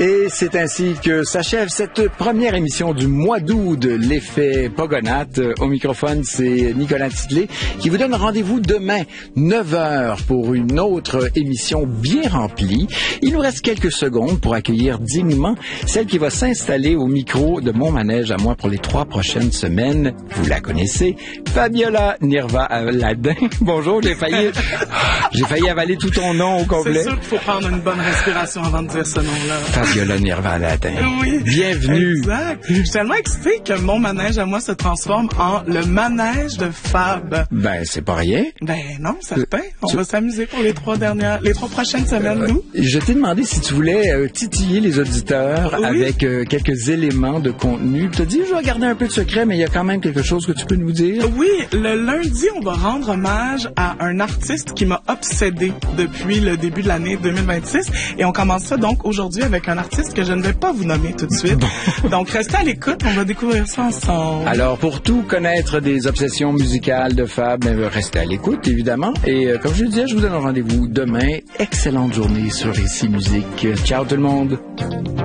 Et c'est ainsi que s'achève cette première émission du mois d'août de l'effet Pogonates. Au microphone, c'est Nicolas Titley qui vous donne rendez-vous demain, 9h, pour une autre émission bien remplie. Il nous reste quelques secondes pour accueillir dignement celle qui va s'installer au micro de mon manège à moi pour les 3 prochaines semaines. Vous la connaissez, Fabiola Nirva-Aladin. Bonjour, j'ai failli avaler tout ton nom au complet. C'est sûr qu'il faut prendre une bonne respiration avant de dire ce nom-là. Fabiola Nirva-Aladin. Oui. Bienvenue. Exact. Je suis tellement excitée que mon manège à moi se transforme en le manège de Fab. Ben, c'est pas rien. Ben non, certain. On va s'amuser pour les 3 prochaines semaines, nous. Je t'ai demandé si tu voulais titiller les auditeurs avec quelques éléments de contenu. Tu as dit, je vais garder un peu de secret, mais il y a quand même quelque chose que tu peux nous dire. Oui, le lundi, on va rendre hommage à un artiste qui m'a obsédé depuis le début de l'année 2026. Et on commence ça donc aujourd'hui avec un artiste que je ne vais pas vous nommer tout de suite. Donc, restez à l'écoute, on va découvrir ça ensemble. Alors, pour tout connaître des obsessions musicales de Fab, restez à l'écoute, évidemment. Et comme je le disais, je vous donne rendez-vous demain. Excellente journée sur Ici Musique. Ciao tout le monde.